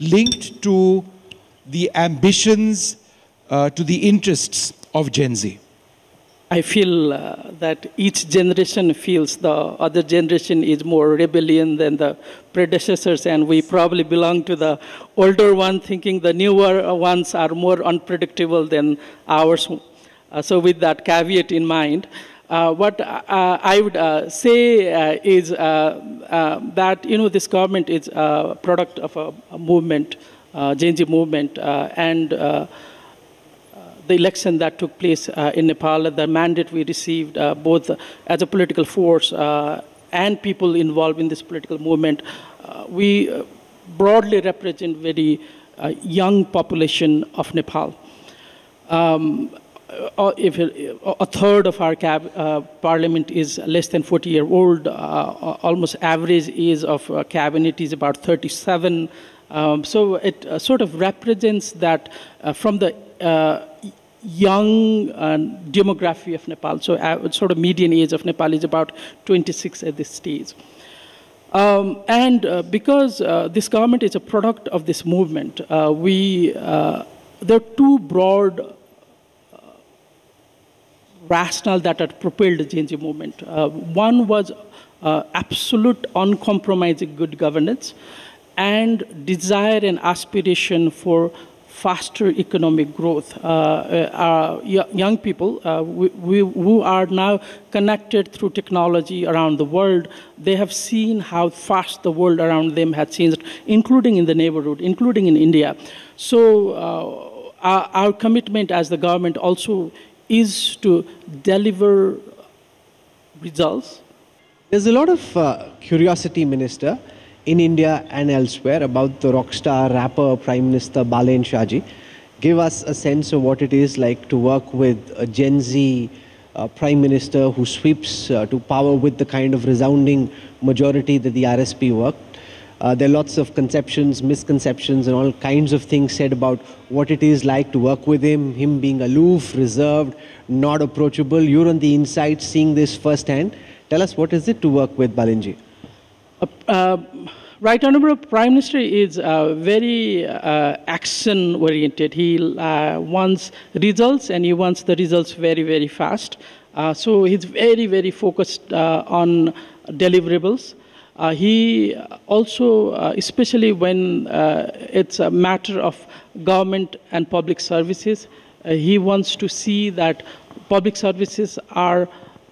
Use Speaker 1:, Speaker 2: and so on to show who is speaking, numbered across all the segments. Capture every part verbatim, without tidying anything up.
Speaker 1: linked to the ambitions, uh, to the interests of Gen Z?
Speaker 2: I feel uh, that each generation feels the other generation is more rebellion than the predecessors, and we probably belong to the older one, thinking the newer ones are more unpredictable than ours. Uh, so with that caveat in mind, uh, what uh, I would uh, say uh, is uh, uh, that, you know, this government is a product of a, a movement, uh, Gen Z movement, uh, and uh, the election that took place uh, in Nepal, the mandate we received uh, both as a political force uh, and people involved in this political movement, uh, we uh, broadly represent very uh, young population of Nepal. Um, uh, if a, a third of our cab, uh, parliament is less than forty year old, uh, almost average age of uh, cabinet is about thirty-seven. Um, so it uh, sort of represents that uh, from the uh, young uh, demography of Nepal. So uh, sort of median age of Nepal is about twenty-six at this stage. Um, and uh, because uh, this government is a product of this movement, uh, we, uh, there are two broad uh, rationale that had propelled the Gen Z movement. Uh, one was uh, absolute uncompromising good governance and desire and aspiration for faster economic growth. Uh, uh, young people uh, we, we, who are now connected through technology around the world, they have seen how fast the world around them has changed, including in the neighborhood, including in India. So uh, our, our commitment as the government also is to deliver results.
Speaker 3: There's a lot of uh, curiosity, Minister, in India and elsewhere about the rock star rapper Prime Minister Balen Shahji. Give us a sense of what it is like to work with a Gen Z uh, Prime Minister who sweeps uh, to power with the kind of resounding majority that the R S P worked. Uh, there are lots of conceptions, misconceptions and all kinds of things said about what it is like to work with him, him being aloof, reserved, not approachable. You're on the inside seeing this firsthand. Tell us, what is it to work with Balenji?
Speaker 2: Uh, uh, Right Honorable Prime Minister is uh, very uh, action-oriented. He uh, wants results, and he wants the results very, very fast. Uh, so he's very, very focused uh, on deliverables. Uh, he also, uh, especially when uh, it's a matter of government and public services, uh, he wants to see that public services are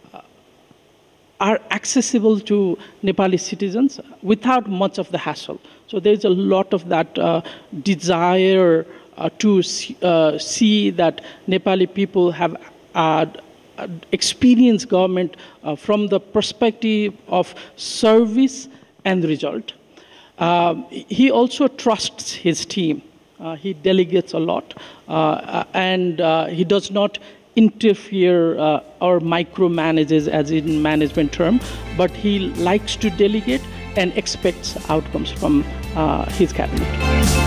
Speaker 2: are accessible to Nepali citizens without much of the hassle. So there's a lot of that uh, desire uh, to see, uh, see that Nepali people have uh, experienced government uh, from the perspective of service and result. Uh, he also trusts his team. Uh, he delegates a lot, uh, and uh, he does not interfere uh, or micromanages, as in management term, but he likes to delegate and expects outcomes from uh, his cabinet.